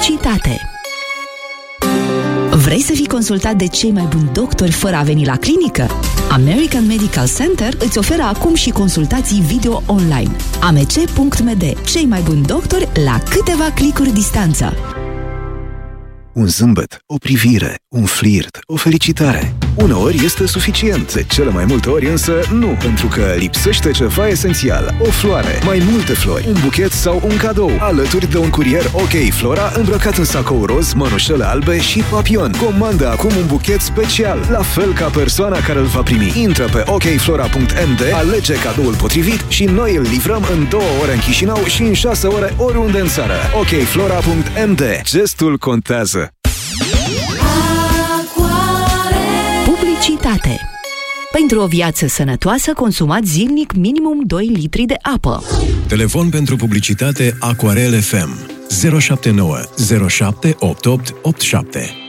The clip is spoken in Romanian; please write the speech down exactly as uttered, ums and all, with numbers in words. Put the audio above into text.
Publicitate. Vrei să fii consultat de cei mai buni doctori fără a veni la clinică? American Medical Center îți oferă acum și consultații video online. A M C punct M D. Cei mai buni doctori la câteva clicuri distanță. Un zâmbet, o privire, un flirt, o felicitare. Uneori este suficient, de cele mai multe ori însă nu, pentru că lipsește ceva esențial. O floare, mai multe flori, un buchet sau un cadou, alături de un curier OK Flora îmbrăcat în sacou roz, mănușele albe și papion. Comandă acum un buchet special, la fel ca persoana care îl va primi. Intră pe ok flora punct m d, alege cadoul potrivit și noi îl livrăm în două ore în Chișinău și în șase ore oriunde în țară. ok flora punct m d. Gestul contează. Publicitate. Pentru o viață sănătoasă, consumați zilnic minimum doi litri de apă. Telefon pentru publicitate Aquarel F M zero șapte nouă zero șapte opt opt opt șapte.